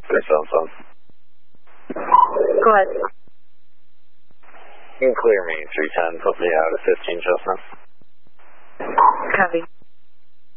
Your cell phone. Go ahead. You can clear me 310, put me out at 15 Chestnut.